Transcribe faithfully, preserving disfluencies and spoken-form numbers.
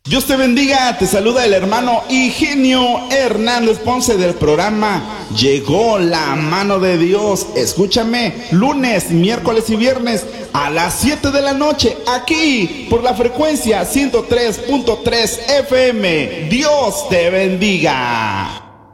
Dios te bendiga, te saluda el hermano Higinio Hernández Ponce del programa Llegó la Mano de Dios. Escúchame lunes, miércoles y viernes a las siete de la noche aquí por la frecuencia ciento tres punto tres F M. Dios te bendiga.